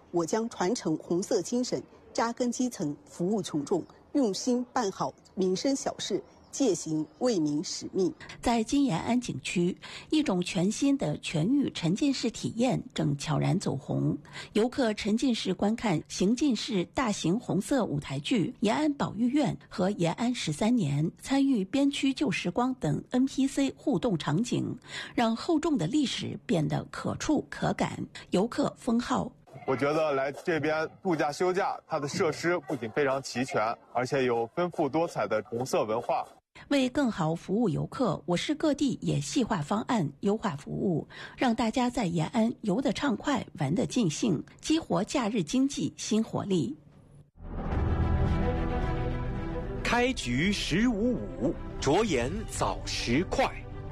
我将传承红色精神，扎根基层，服务群众，用心办好民生小事，践行为民使命。 在金延安景区，一种全新的全域沉浸式体验正悄然走红。游客沉浸式观看行进式大型红色舞台剧《延安保育院》和《延安13年》，参与边区旧时光等 NPC 互动场景，让厚重的历史变得可触可感。游客封号。 我觉得来这边度假休假，它的设施不仅非常齐全，而且有丰富多彩的红色文化。 为更好服务游客，我市各地也细化方案，优化服务，让大家在延安游得畅快，玩得尽兴，激活假日经济新活力。 开局15.5，着眼早时快。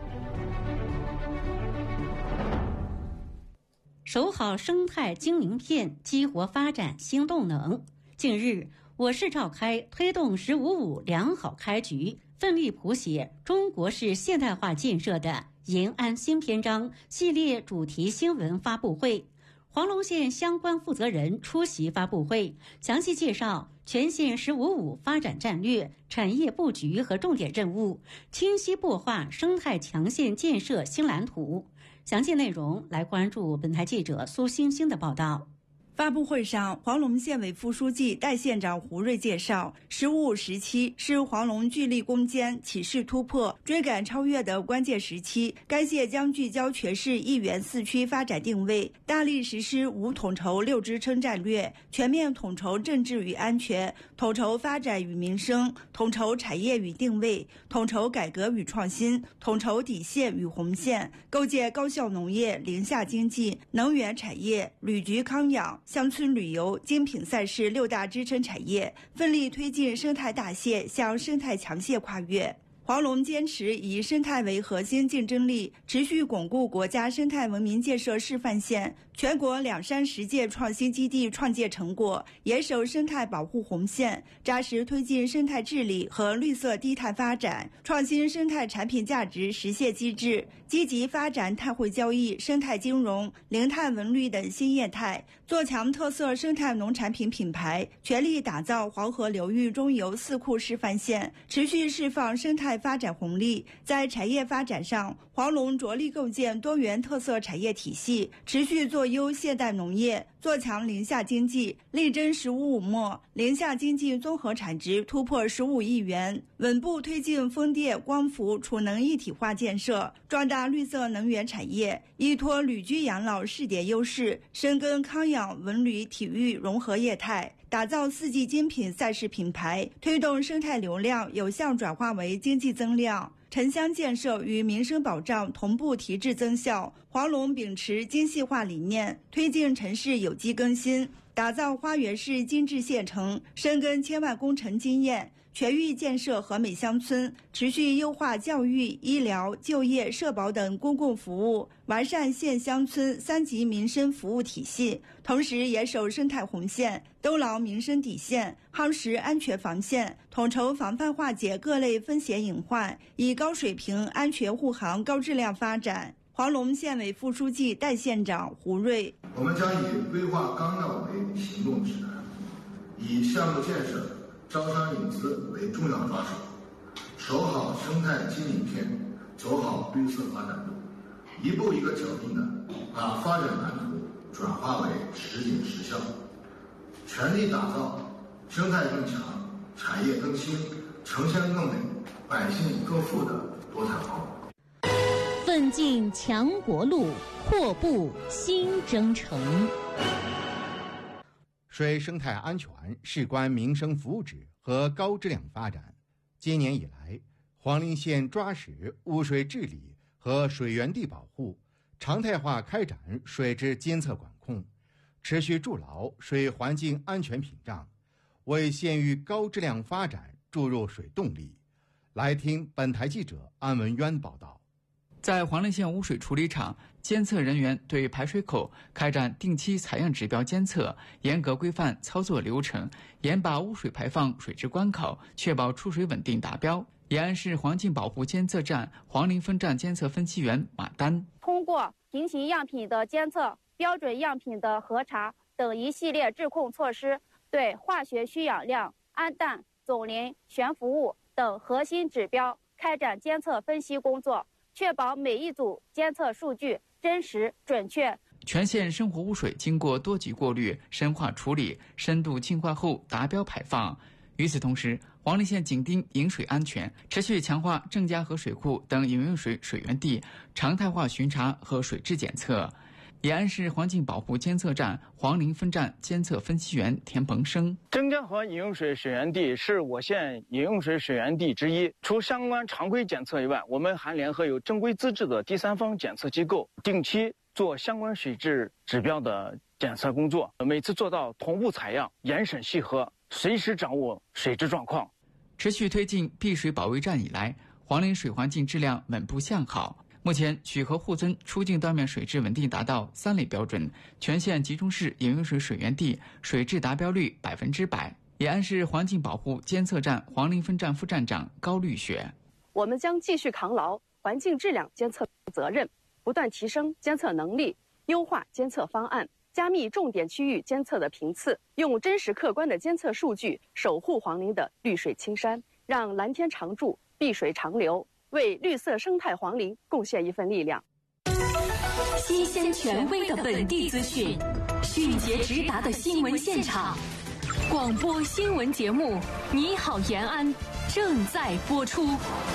守好生态精灵片，激活发展新动能。近日，我市召开推动15.5良好开局，奋力谱写中国式现代化建设的延安新篇章系列主题新闻发布会。黄龙县相关负责人出席发布会，详细介绍全县15.5发展战略、产业布局和重点任务，清晰擘画生态强县建设新蓝图。详细内容来关注本台记者苏欣欣的报道。 发布会上，黄龙县委副书记、代县长胡瑞介绍，15.5时期是黄龙聚力攻坚、起势突破、追赶超越的关键时期。该县将聚焦全市1园4区发展定位，大力实施5统筹6支撑战略，全面统筹政治与安全，统筹发展与民生，统筹产业与定位，统筹改革与创新，统筹底线与红线，构建高效农业、零下经济、能源产业、旅居康养、乡村旅游、精品赛事6大支撑产业，奋力推进生态大县向生态强县跨越。黄龙坚持以生态为核心竞争力，持续巩固国家生态文明建设示范县、全国2山实践创新基地创建成果，严守生态保护红线，扎实推进生态治理和绿色低碳发展，创新生态产品价值实现机制，积极发展碳汇交易、生态金融、零碳文旅等新业态，做强特色生态农产品品牌，全力打造黄河流域中游4库示范县，持续释放生态发展红利。在产业发展上，黄龙着力构建多元特色产业体系，持续做优现代农业，做强零下经济，力争15.5末零下经济综合产值突破15亿元，稳步推进风电、光伏、储能一体化建设，壮大绿色能源产业，依托旅居养老试点优势，深耕康养文旅体育融合业态，打造4季精品赛事品牌，推动生态流量有效转化为经济增量。城乡建设与民生保障同步提质增效。黄龙秉持精细化理念，推进城市有机更新，打造花园式精致县城，深耕千万工程经验，全域建设和美乡村，持续优化教育、医疗、就业、社保等公共服务，完善县乡村3级民生服务体系，同时严守生态红线，兜牢民生底线，夯实安全防线，统筹防范化解各类风险隐患，以高水平安全护航高质量发展。黄龙县委副书记、代县长胡瑞： 我们将以规划纲要为行动指南，以项目建设、招商引资为重要抓手，守好生态经营片，走好绿色发展路，一步一个脚印的把发展蓝图转化为实景实效，全力打造生态更强、产业更新、城乡更美、百姓更富的多产化。 奋进强国路，阔步新征程。 水生态安全事关民生福祉和高质量发展。今年以来，黄陵县抓实污水治理和水源地保护，常态化开展水质监测管控，持续筑牢水环境安全屏障，为县域高质量发展注入水动力。来听本台记者安文渊报道。 在黄陵县污水处理厂，监测人员对排水口开展定期采样指标监测，严格规范操作流程，严把污水排放水质关口，确保出水稳定达标。延安市环境保护监测站黄陵分站监测分析员马丹： 通过平行样品的监测、标准样品的核查、 等一系列治控措施，对化学需氧量、氨氮、总磷、悬浮物等核心指标开展监测分析工作，确保每一组监测数据真实准确。 全县生活污水经过多级过滤、深化处理、深度净化后达标排放。与此同时，黄陵县紧盯饮水安全，持续强化郑家河水库等饮用水水源地常态化巡查和水质检测。延安市环境保护监测站黄陵分站监测分析员田鹏生： 郑家河饮用水水源地是我县饮用水水源地之一。除相关常规检测以外，我们还联合有正规资质的第三方检测机构，定期做相关水质指标的检测工作，每次做到同步采样、严审细核，随时掌握水质状况。 持续推进碧水保卫战以来，黄陵水环境质量稳步向好。目前，许河户村出境断面水质稳定达到3类标准，全县集中式饮用水水源地水质达标率100%。延安市环境保护监测站黄陵分站副站长高绿雪： 我们将继续扛牢环境质量监测责任，不断提升监测能力，优化监测方案，加密重点区域监测的频次，用真实客观的监测数据守护黄陵的绿水青山，让蓝天常驻，碧水长流，为绿色生态黄陵贡献一份力量。 新鲜权威的本地资讯，迅捷直达的新闻现场，广播新闻节目《你好延安》正在播出。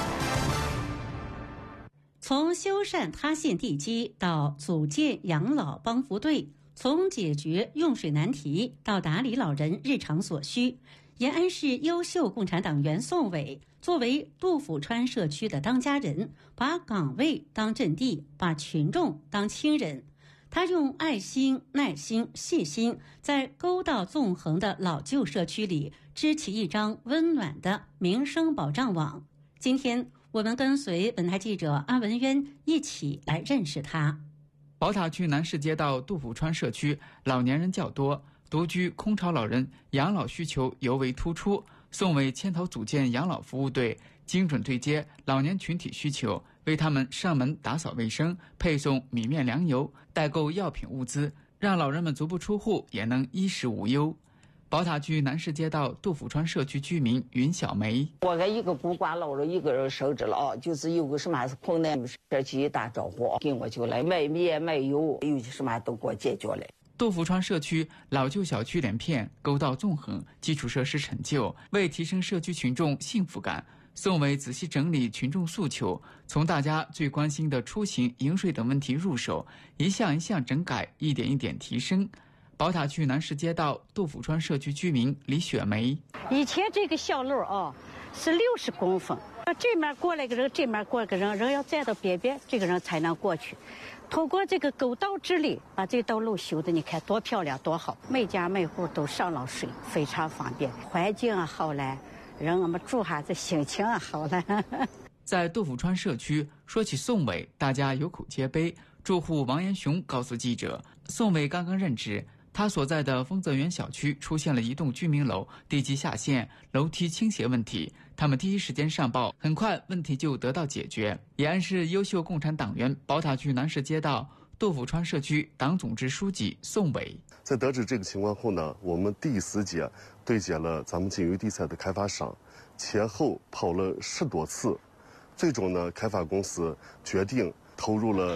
从修缮塌陷地基到组建养老帮扶队，从解决用水难题到打理老人日常所需，延安市优秀共产党员宋伟作为杜甫川社区的当家人，把岗位当阵地，把群众当亲人。他用爱心、耐心、细心，在沟道纵横的老旧社区里织起一张温暖的民生保障网。今天我们跟随本台记者安文渊一起来认识他。 宝塔区南市街道杜甫川社区老年人较多，独居空巢老人养老需求尤为突出。宋伟牵头组建养老服务队，精准对接老年群体需求，为他们上门打扫卫生，配送米面粮油，代购药品物资，让老人们足不出户也能衣食无忧。宝塔区南市街道杜甫川社区居民云小梅： 我跟一个孤寡老人一个人守着了，就是有个什么困难，社区打招呼，跟我就来买面买油，有什么都给我解决了。 杜甫川社区老旧小区连片，沟道纵横，基础设施陈旧，为提升社区群众幸福感，宋伟仔细整理群众诉求，从大家最关心的出行、饮水等问题入手，一项一项整改，一点一点提升。宝塔区南市街道杜甫川社区居民李雪梅： 以前这个小路是60公分，这面过来个人，这面过来个人，人要站到边边，这个人才能过去。通过这个沟道治理，把这道路修的你看多漂亮多好，每家每户都上了水，非常方便，环境好了，人我们住哈这心情好了。 在杜甫川社区，说起宋伟，大家有口皆碑。住户王延雄告诉记者，宋伟刚刚任职，他所在的丰泽园小区出现了一栋居民楼地基下陷、楼梯倾斜问题，他们第一时间上报，很快问题就得到解决。延安市优秀共产党员宝塔区南市街道杜甫川社区党总支书记宋伟： 在得知这个情况后呢，我们第一时间对接了咱们金隅地产的开发商，前后跑了10多次，最终呢，开发公司决定投入了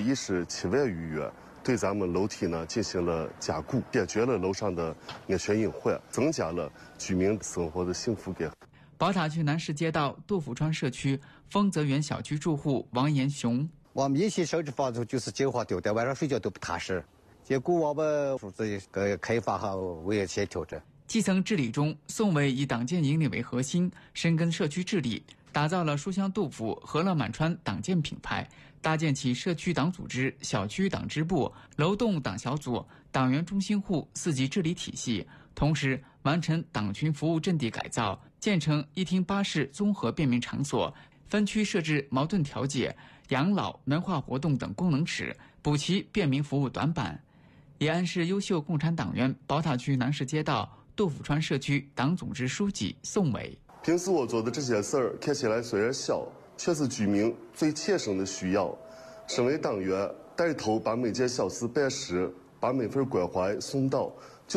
117万余元，对咱们楼梯呢进行了加固，解决了楼上的安全隐患，增加了居民生活的幸福感。 宝塔区南市街道杜甫川社区丰泽园小区住户王延雄： 我们一起收拾房子就是计划丢的，晚上睡觉都不踏实，结果我们这个开发和危险调整。 基层治理中，宋伟以党建引领为核心，深耕社区治理，打造了书香杜甫、和乐满川党建品牌，搭建起社区党组织、小区党支部、楼栋党小组、党员中心户4级治理体系，同时完成党群服务阵地改造，建成1厅8室综合便民场所，分区设置矛盾调解、养老、文化活动等功能池，补齐便民服务短板。延安市优秀共产党员宝塔区南市街道杜甫川社区党总支书记宋伟： 平时我做的这些事儿看起来虽然小，却是居民最切身的需要。身为党员，带头把每件小事办实， 把每份关怀送到